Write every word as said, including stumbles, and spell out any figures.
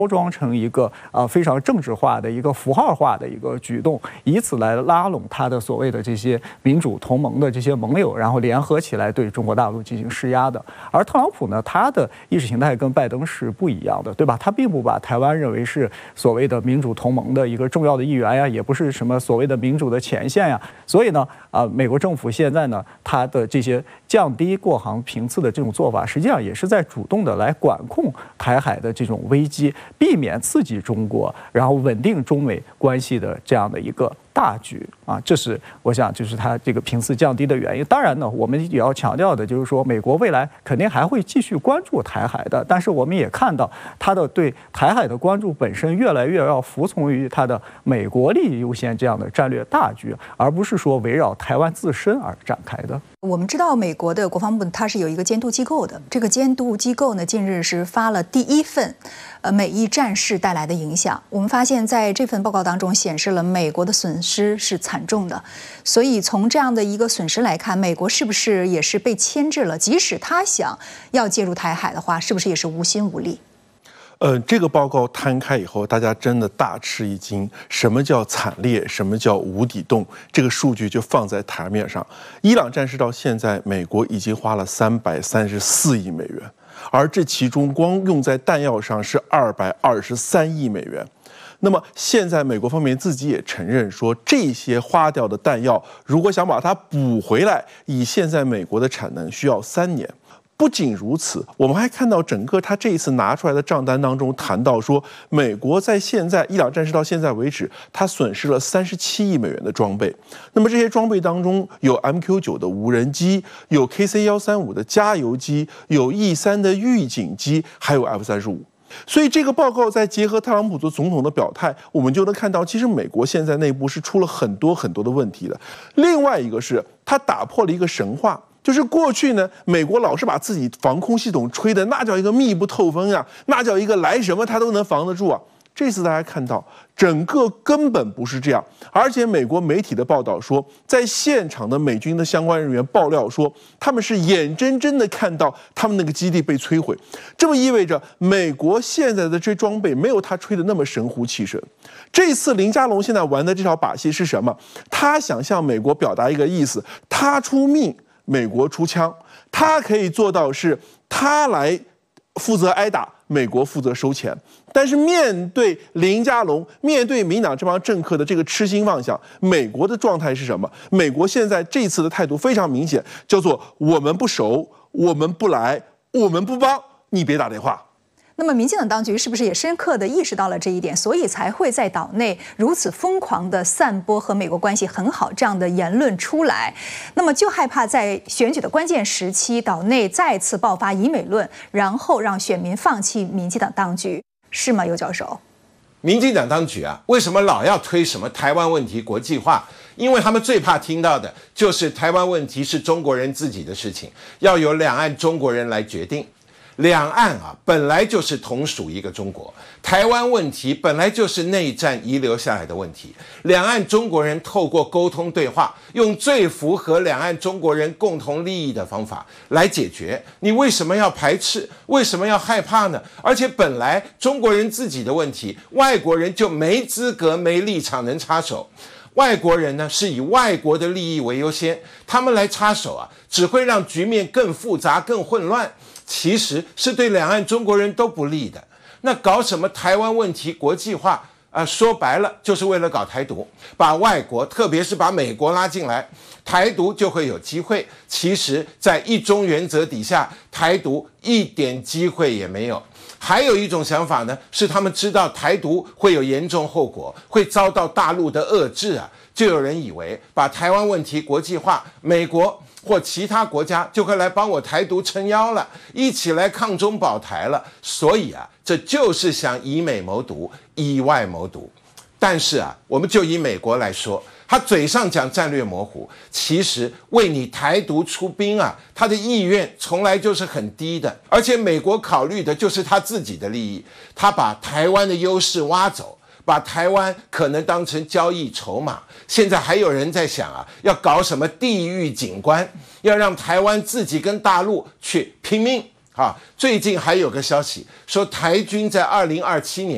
包装成一个啊、呃、非常政治化的一个符号化的一个举动，以此来拉拢他的所谓的这些民主同盟的这些盟友，然后联合起来对中国大陆进行施压的。而特朗普呢，他的意识形态跟拜登是不一样的，对吧？他并不把台湾认为是所谓的民主同盟的一个重要的一员呀，也不是什么所谓的民主的前线呀。所以呢，啊、呃，美国政府现在呢，他的这些降低过航频次的这种做法，实际上也是在主动的来管控台海的这种危机。避免刺激中国，然后稳定中美关系的这样的一个大局啊，这是我想就是它这个频次降低的原因。当然呢，我们也要强调的就是说，美国未来肯定还会继续关注台海的，但是我们也看到它的对台海的关注本身越来越要服从于它的美国利益优先这样的战略大局，而不是说围绕台湾自身而展开的。 我们知道美国的国防部它是有一个监督机构的，这个监督机构呢近日是发了第一份呃美伊战事带来的影响。我们发现在这份报告当中显示了美国的损失是惨重的，所以从这样的一个损失来看，美国是不是也是被牵制了？即使他想要介入台海的话，是不是也是无心无力？ 呃，这个报告摊开以后，大家真的大吃一惊。什么叫惨烈？什么叫无底洞？这个数据就放在台面上。伊朗战事到现在，美国已经花了三百三十四亿美元，而这其中光用在弹药上是二百二十三亿美元。那么现在美国方面自己也承认说，这些花掉的弹药，如果想把它补回来，以现在美国的产能需要三年。不仅如此，我们还看到整个他这一次拿出来的账单当中谈到说，美国在现在伊朗战事到现在为止，它损失了三十七亿美元的装备。那么这些装备当中有 M Q 九 的无人机，有 K C 一三五 的加油机，有 E 三 的预警机，还有 F 三十五。所以这个报告再结合特朗普做总统的表态，我们就能看到，其实美国现在内部是出了很多很多的问题的。另外一个是，他打破了一个神话。就是过去呢，美国老是把自己防空系统吹的那叫一个密不透风呀，那叫一个来什么它都能防得住啊。这次大家看到，整个根本不是这样，而且美国媒体的报道说，在现场的美军的相关人员爆料说，他们是眼睁睁的看到他们那个基地被摧毁。这么意味着，美国现在的这装备没有他吹的那么神乎其神。这次林佳龙现在玩的这条把戏是什么？他想向美国表达一个意思，他出命，美国出枪，他可以做到是他来负责挨打，美国负责收钱。但是面对林佳龙，面对民党这帮政客的这个痴心妄想，美国的状态是什么？美国现在这次的态度非常明显，叫做我们不熟，我们不来，我们不帮，你别打电话。 那么民进党当局是不是也深刻地意识到了这一点，所以才会在岛内如此疯狂地散播和美国关系很好这样的言论出来？那么就害怕在选举的关键时期，岛内再次爆发以美论，然后让选民放弃民进党当局，是吗，尤教授？ 民进党当局啊，为什么老要推什么台湾问题国际化？因为他们最怕听到的就是台湾问题是中国人自己的事情，要由两岸中国人来决定。两岸啊，本来就是同属一个中国，台湾问题本来就是内战遗留下来的问题。两岸中国人透过沟通对话，用最符合两岸中国人共同利益的方法来解决。你为什么要排斥？为什么要害怕呢？而且本来中国人自己的问题，外国人就没资格、没立场能插手。外国人呢是以外国的利益为优先，他们来插手啊，只会让局面更复杂、更混乱。其实是对两岸中国人都不利的。那搞什么台湾问题国际化啊、呃？说白了就是为了搞台独，把外国，特别是把美国拉进来，台独就会有机会。其实，在一中原则底下，台独一点机会也没有。还有一种想法呢，是他们知道台独会有严重后果，会遭到大陆的遏制啊，就有人以为把台湾问题国际化，美国或其他国家就会来帮我台独撑腰了，一起来抗中保台了。所以啊，这就是想以美谋独，以外谋独。但是啊，我们就以美国来说，他嘴上讲战略模糊，其实为你台独出兵啊，他的意愿从来就是很低的。而且美国考虑的就是他自己的利益，他把台湾的优势挖走，把台湾可能当成交易筹码。现在还有人在想啊，要搞什么地域景观，要让台湾自己跟大陆去拼命啊。最近还有个消息说，台军在二零二七年